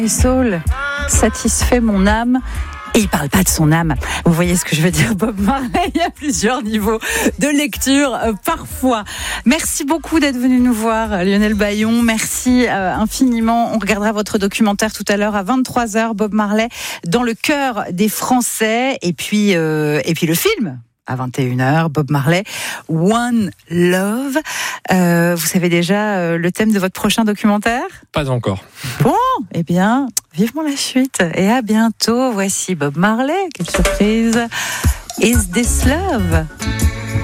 Et Soul satisfait mon âme. Et il parle pas de son âme. Vous voyez ce que je veux dire, Bob Marley. Il y a plusieurs niveaux de lecture parfois. Merci beaucoup d'être venu nous voir, Lionel Bayon. Merci infiniment. On regardera votre documentaire tout à l'heure à 23h, Bob Marley, dans le cœur des Français. Et puis le film. À 21h, Bob Marley, One Love. Vous savez déjà le thème de votre prochain documentaire ? Pas encore. Bon, eh bien, vivement la suite. Et à bientôt. Voici Bob Marley. Quelle surprise. Is This Love ?